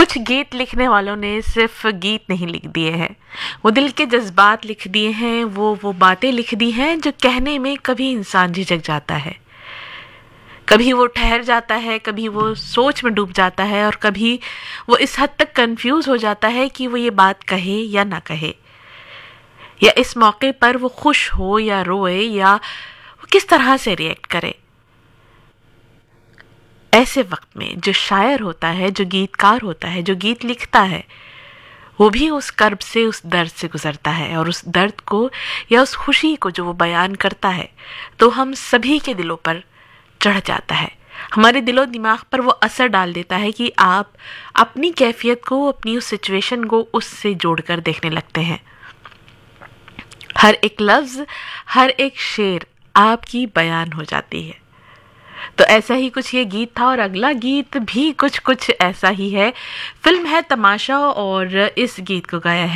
कुछ गीत लिखने वालों ने सिर्फ गीत नहीं लिख दिए हैं, वो दिल के जज्बात लिख दिए हैं, वो बातें लिख दी हैं जो कहने में कभी इंसान झिझक जाता है, कभी वो ठहर जाता है, कभी वो सोच में डूब जाता है और कभी वो इस हद तक कंफ्यूज हो जाता है कि वो ये बात कहे या ना कहे, या इस मौके पर वो खुश हो या रोए या वो किस तरह से रिएक्ट करे। ऐसे वक्त में जो शायर होता है, जो गीतकार होता है, जो गीत लिखता है, वो भी उस कर्ब से, उस दर्द से गुजरता है और उस दर्द को या उस खुशी को जो वो बयान करता है तो हम सभी के दिलों पर चढ़ जाता है, हमारे दिलो दिमाग पर वो असर डाल देता है कि आप अपनी कैफियत को, अपनी उस सिचुएशन को उससे जोड़कर देखने लगते हैं। हर एक लफ्ज, हर एक शेर आपकी बयान हो जाती है। तो ऐसा ही कुछ ये गीत था और अगला गीत भी कुछ ऐसा ही है। फिल्म है तमाशा और इस गीत को गाया है